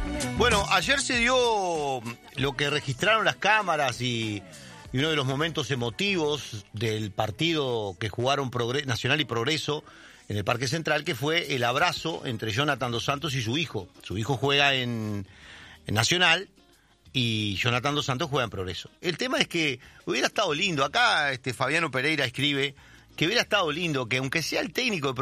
Bueno, ayer se dio lo que registraron las cámaras y uno de los momentos emotivos del partido que jugaron Nacional y Progreso en el Parque Central, que fue el abrazo entre Jonathan Dos Santos y su hijo. Su hijo juega en Nacional y Jonathan Dos Santos juega en Progreso. El tema es que hubiera estado lindo, acá Fabiano Pereira escribe que hubiera estado lindo que aunque sea el técnico de